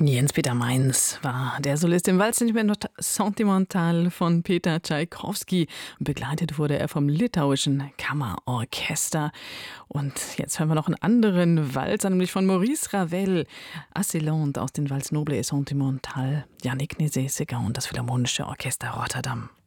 Jens-Peter Mainz war der Solist im Walzer Sentimental von Peter Tschaikowski. Begleitet wurde er vom litauischen Kammerorchester. Und jetzt hören wir noch einen anderen Walzer, nämlich von Maurice Ravel, Asselande aus den Valses Nobles et Sentimentales, Yannick Nézet-Séguin und das Philharmonische Orchester Rotterdam.